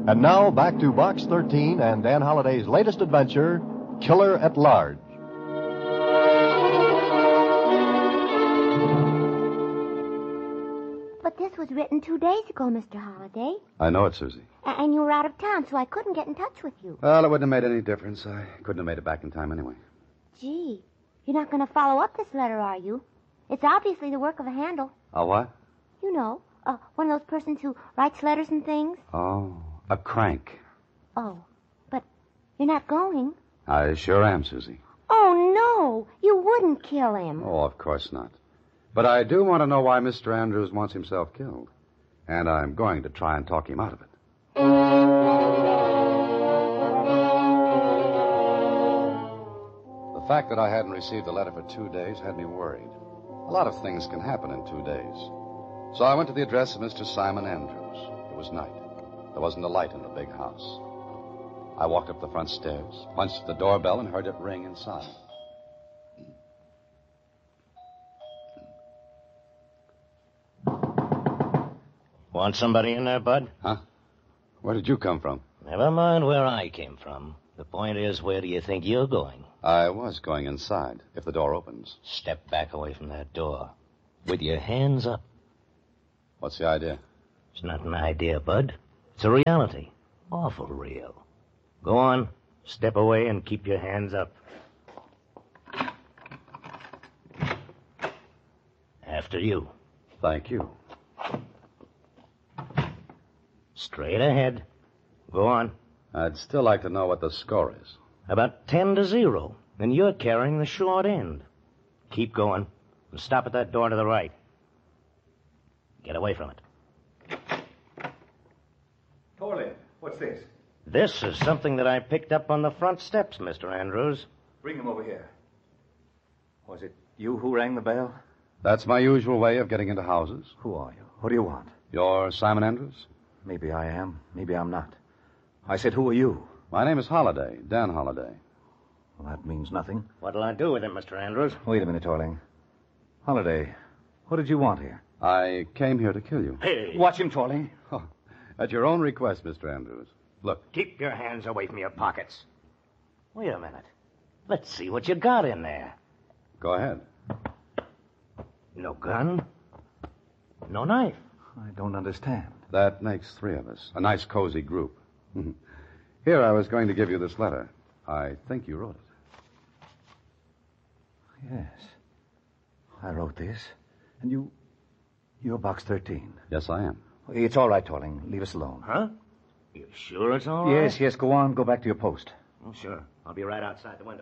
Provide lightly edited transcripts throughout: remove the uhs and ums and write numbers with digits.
And now, back to Box 13 and Dan Holliday's latest adventure, Killer at Large. But this was written 2 days ago, Mr. Holliday. I know it, Susie. And you were out of town, so I couldn't get in touch with you. Well, it wouldn't have made any difference. I couldn't have made it back in time anyway. Gee, you're not going to follow up this letter, are you? It's obviously the work of a handle. A what? You know, one of those persons who writes letters and things. Oh, a crank. Oh, but you're not going. I sure am, Susie. Oh, no, you wouldn't kill him. Oh, of course not. But I do want to know why Mr. Andrews wants himself killed. And I'm going to try and talk him out of it. The fact that I hadn't received the letter for 2 days had me worried. A lot of things can happen in 2 days. So I went to the address of Mr. Simon Andrews. It was night. There wasn't a light in the big house. I walked up the front stairs, punched the doorbell, and heard it ring inside. Want somebody in there, Bud? Huh? Where did you come from? Never mind where I came from. The point is, where do you think you're going? I was going inside, if the door opens. Step back away from that door. With your hands up. What's the idea? It's not an idea, Bud. It's a reality. Awful real. Go on. Step away and keep your hands up. After you. Thank you. Straight ahead. Go on. I'd still like to know what the score is. About 10-0. And you're carrying the short end. Keep going. And stop at that door to the right. Get away from it. Torley, what's this? This is something that I picked up on the front steps, Mr. Andrews. Bring him over here. Was it you who rang the bell? That's my usual way of getting into houses. Who are you? What do you want? You're Simon Andrews? Maybe I am. Maybe I'm not. I said, who are you? My name is Holliday, Dan Holliday. Well, that means nothing. What'll I do with him, Mr. Andrews? Wait a minute, Torling. Holliday, what did you want here? I came here to kill you. Hey! Watch him, Torling. Oh, at your own request, Mr. Andrews. Look. Keep your hands away from your pockets. Wait a minute. Let's see what you got in there. Go ahead. No gun. No knife. I don't understand. That makes 3 of us. A nice, cozy group. Here, I was going to give you this letter. I think you wrote it. Yes. I wrote this. And you're Box 13. Yes, I am. It's all right, Torling. Leave us alone. Huh? You sure it's all right? Yes, go on. Go back to your post. Oh, sure. I'll be right outside the window.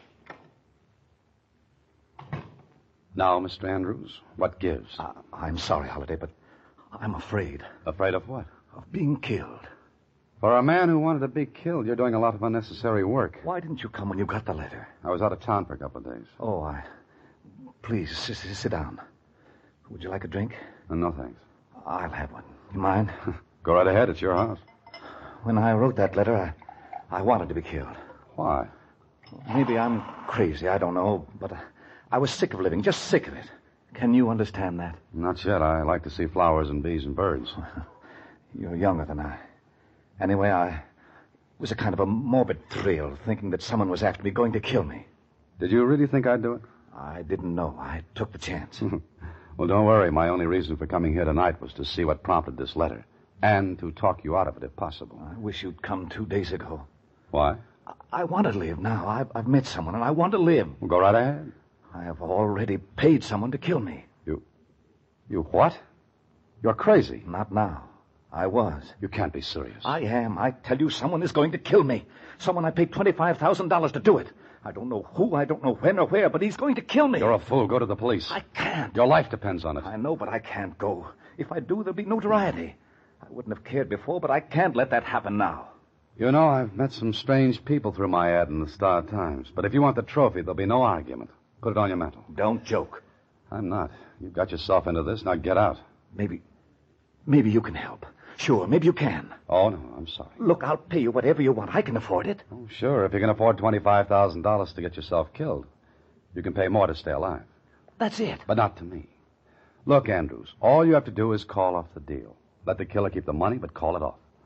Now, Mr. Andrews, what gives? I'm sorry, Holliday, but I'm afraid. Afraid of what? Of being killed. For a man who wanted to be killed, you're doing a lot of unnecessary work. Why didn't you come when you got the letter? I was out of town for a couple of days. Oh, Please, sit down. Would you like a drink? No, thanks. I'll have one. You mind? Go right ahead. It's your house. When I wrote that letter, I wanted to be killed. Why? Maybe I'm crazy, I don't know, but I was sick of living, just sick of it. Can you understand that? Not yet. I like to see flowers and bees and birds. You're younger than I. Anyway, it was a kind of a morbid thrill, thinking that someone was after me, going to kill me. Did you really think I'd do it? I didn't know. I took the chance. Well, don't worry. My only reason for coming here tonight was to see what prompted this letter, and to talk you out of it, if possible. I wish you'd come 2 days ago. Why? I want to live now. I've met someone, and I want to live. Well, go right ahead. I have already paid someone to kill me. You what? You're crazy. Not now. I was. You can't be serious. I am. I tell you, someone is going to kill me. Someone I paid $25,000 to do it. I don't know who, I don't know when or where, but he's going to kill me. You're a fool. Go to the police. I can't. Your life depends on it. I know, but I can't go. If I do, there'll be notoriety. I wouldn't have cared before, but I can't let that happen now. You know, I've met some strange people through my ad in the Star Times. But if you want the trophy, there'll be no argument. Put it on your mantle. Don't joke. I'm not. You've got yourself into this. Now get out. Maybe you can help. Sure, maybe you can. Oh, no, I'm sorry. Look, I'll pay you whatever you want. I can afford it. Oh, sure. If you can afford $25,000 to get yourself killed, you can pay more to stay alive. That's it. But not to me. Look, Andrews, all you have to do is call off the deal. Let the killer keep the money, but call it off.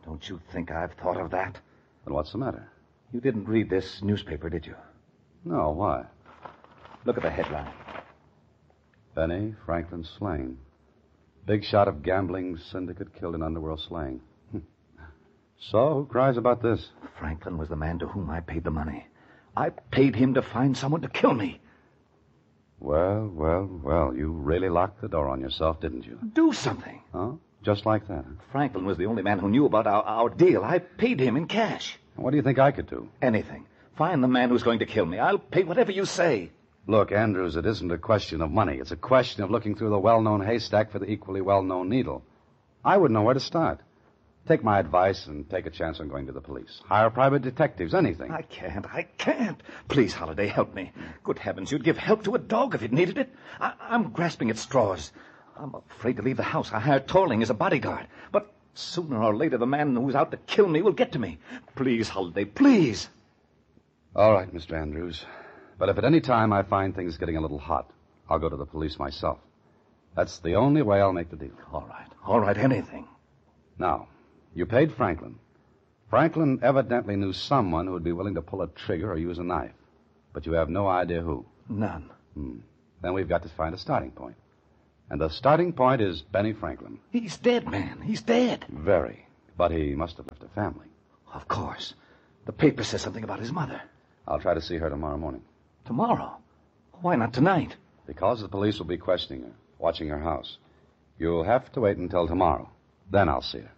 Don't you think I've thought of that? Then what's the matter? You didn't read this newspaper, did you? No, why? Look at the headline. Benny Franklin slain. Big shot of gambling syndicate killed in underworld slaying. So, who cries about this? Franklin was the man to whom I paid the money. I paid him to find someone to kill me. Well, you really locked the door on yourself, didn't you? Do something. Huh? Just like that? Franklin was the only man who knew about our deal. I paid him in cash. What do you think I could do? Anything. Find the man who's going to kill me. I'll pay whatever you say. Look, Andrews, it isn't a question of money. It's a question of looking through the well-known haystack for the equally well-known needle. I wouldn't know where to start. Take my advice and take a chance on going to the police. Hire private detectives, anything. I can't. Please, Holliday, help me. Good heavens, you'd give help to a dog if it needed it. I'm grasping at straws. I'm afraid to leave the house. I hired Torling as a bodyguard. But sooner or later, the man who's out to kill me will get to me. Please, Holliday, please. All right, Mr. Andrews. But if at any time I find things getting a little hot, I'll go to the police myself. That's the only way I'll make the deal. All right, anything. Now, you paid Franklin. Franklin evidently knew someone who would be willing to pull a trigger or use a knife. But you have no idea who. None. Then we've got to find a starting point. And the starting point is Benny Franklin. He's dead, man. He's dead. Very. But he must have left a family. Of course. The paper says something about his mother. I'll try to see her tomorrow morning. Tomorrow? Why not tonight? Because the police will be questioning her, watching her house. You'll have to wait until tomorrow. Then I'll see her.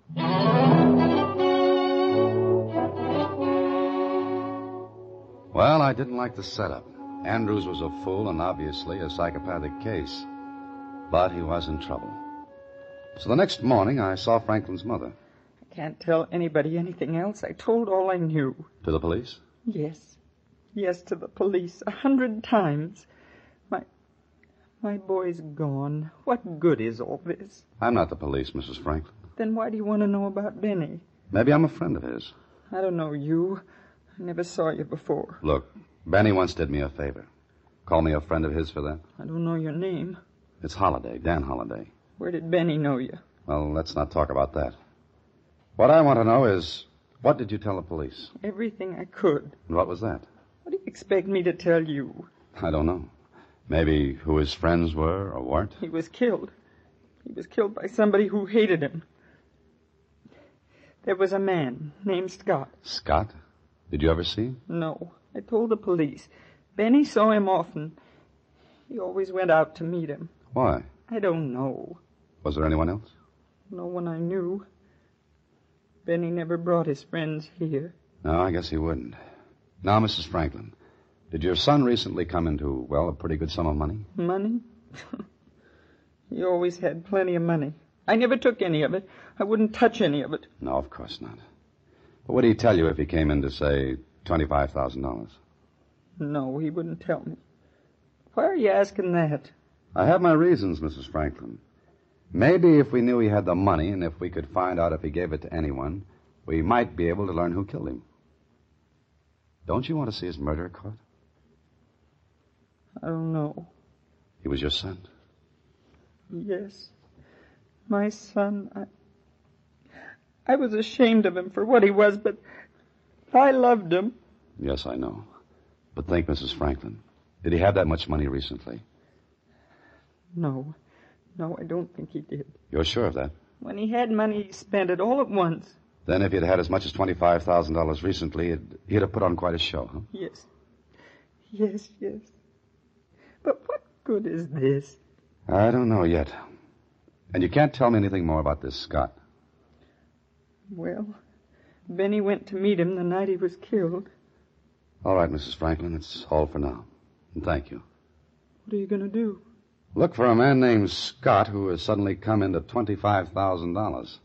Well, I didn't like the setup. Andrews was a fool and obviously a psychopathic case. But he was in trouble. So the next morning, I saw Franklin's mother. I can't tell anybody anything else. I told all I knew. To the police? Yes, to the police 100 times. My boy's gone. What good is all this? I'm not the police, Mrs. Franklin. Then why do you want to know about Benny? Maybe I'm a friend of his. I don't know you. I never saw you before. Look, Benny once did me a favor. Call me a friend of his for that? I don't know your name. It's Holliday, Dan Holliday. Where did Benny know you? Well, let's not talk about that. What I want to know is, what did you tell the police? Everything I could. And what was that? What do you expect me to tell you? I don't know. Maybe who his friends were or weren't? He was killed. He was killed by somebody who hated him. There was a man named Scott. Scott? Did you ever see him? No. I told the police. Benny saw him often. He always went out to meet him. Why? I don't know. Was there anyone else? No one I knew. Benny never brought his friends here. No, I guess he wouldn't. Now, Mrs. Franklin, did your son recently come into, well, a pretty good sum of money? Money? He always had plenty of money. I never took any of it. I wouldn't touch any of it. No, of course not. But what did he tell you if he came in to, say, $25,000? No, he wouldn't tell me. Why are you asking that? I have my reasons, Mrs. Franklin. Maybe if we knew he had the money and if we could find out if he gave it to anyone, we might be able to learn who killed him. Don't you want to see his murderer caught? I don't know. He was your son? Yes. My son. I was ashamed of him for what he was, but I loved him. Yes, I know. But think, Mrs. Franklin, did he have that much money recently? No, I don't think he did. You're sure of that? When he had money, he spent it all at once. Then if he'd had as much as $25,000 recently, he'd have put on quite a show, huh? Yes. But what good is this? I don't know yet. And you can't tell me anything more about this Scott? Well, Benny went to meet him the night he was killed. All right, Mrs. Franklin, that's all for now. And thank you. What are you going to do? Look for a man named Scott who has suddenly come into $25,000.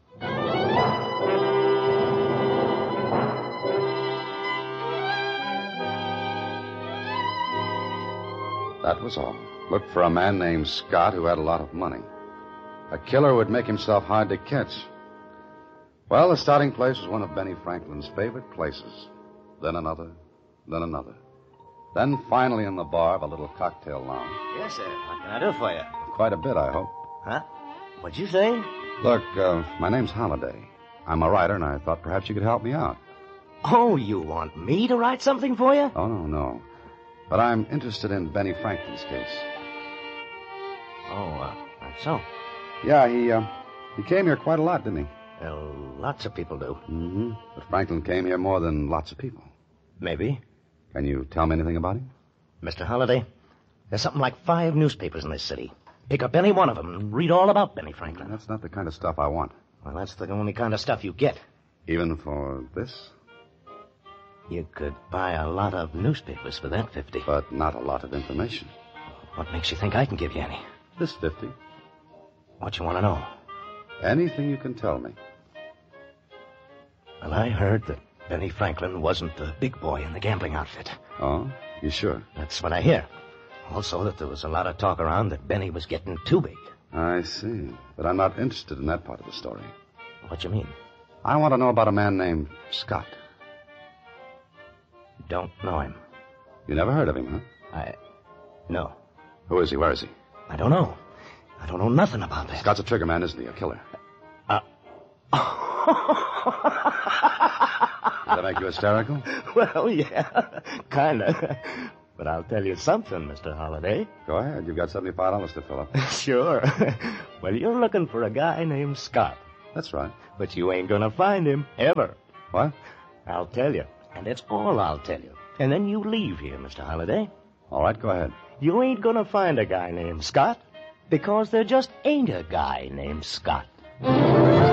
That was all. Look for a man named Scott who had a lot of money. A killer would make himself hard to catch. Well, the starting place was one of Benny Franklin's favorite places. Then another, then another. Then finally in the bar of a little cocktail lounge. Yes, sir. What can I do for you? Quite a bit, I hope. Huh? What'd you say? Look, my name's Holliday. I'm a writer, and I thought perhaps you could help me out. Oh, you want me to write something for you? Oh, no. But I'm interested in Benny Franklin's case. Oh, that's so. Yeah, he came here quite a lot, didn't he? Well, lots of people do. Mm-hmm. But Franklin came here more than lots of people. Maybe. Can you tell me anything about him? Mr. Holliday, there's something like 5 newspapers in this city. Pick up any one of them and read all about Benny Franklin. That's not the kind of stuff I want. Well, that's the only kind of stuff you get. Even for this? You could buy a lot of newspapers for that 50. But not a lot of information. What makes you think I can give you any? This 50. What you want to know? Anything you can tell me. Well, I heard that Benny Franklin wasn't the big boy in the gambling outfit. Oh? You sure? That's what I hear. Also, that there was a lot of talk around that Benny was getting too big. I see. But I'm not interested in that part of the story. What you mean? I want to know about a man named Scott. Don't know him. You never heard of him, huh? No. Who is he? Where is he? I don't know. I don't know nothing about that. Scott's a trigger man, isn't he? A killer. Does that make you hysterical? Well, yeah, kind of. But I'll tell you something, Mr. Holliday. Go ahead. You've got $75 to fill up. Sure. Well, you're looking for a guy named Scott. That's right. But you ain't gonna find him, ever. What? I'll tell you. And that's all I'll tell you. And then you leave here, Mr. Holliday. All right, go ahead. You ain't gonna find a guy named Scott, because there just ain't a guy named Scott.